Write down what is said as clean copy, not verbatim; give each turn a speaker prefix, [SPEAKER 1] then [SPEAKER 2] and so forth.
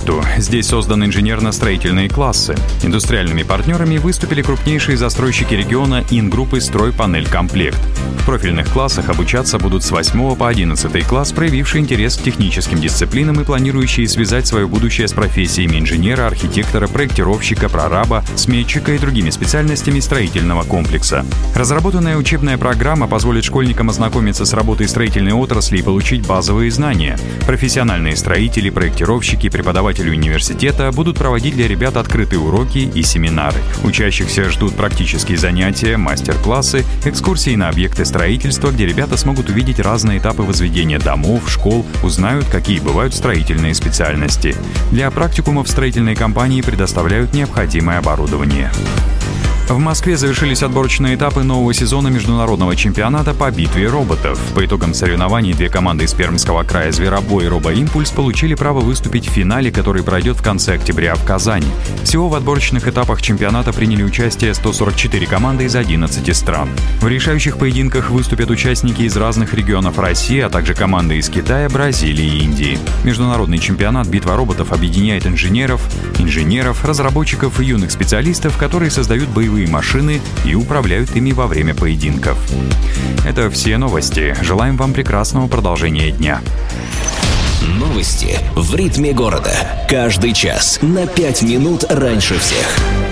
[SPEAKER 1] проекту. Здесь созданы инженерно-строительные классы. Индустриальными партнерами выступили крупнейшие застройщики региона Ингрупп и Стройпанелькомплект. В профильных классах обучаться будут с 8 по 11 класс, проявившие интерес к техническим дисциплинам и планирующие связать свое будущее с профессиями инженера, архитектора, проектировщика, прораба, сметчика и другими специальностями строительного комплекса. Разработанная учебная программа позволит школьникам ознакомиться с работой строительной отрасли и получить базовые знания. Профессиональные строители, проектировщики, преподаватели университета будут проводить для ребят открытые уроки и семинары. Учащихся ждут практические занятия, мастер-классы, экскурсии на объекты строительства, где ребята смогут увидеть разные этапы возведения домов, школ, узнают, какие бывают строительные специальности. Для практикумов строительные компании предоставляют необходимое оборудование. В Москве завершились отборочные этапы нового сезона международного чемпионата по битве роботов. По итогам соревнований две команды из Пермского края «Зверобой» и «Робоимпульс» получили право выступить в финале, который пройдет в конце октября в Казани. Всего в отборочных этапах чемпионата приняли участие 144 команды из 11 стран. В решающих поединках выступят участники из разных регионов России, а также команды из Китая, Бразилии и Индии. Международный чемпионат «Битва роботов» объединяет инженеров, разработчиков и юных специалистов, которые создают боевые машины и управляют ими во время поединков. Это все новости. Желаем вам прекрасного продолжения дня.
[SPEAKER 2] Новости в ритме города. Каждый час на 5 минут раньше всех.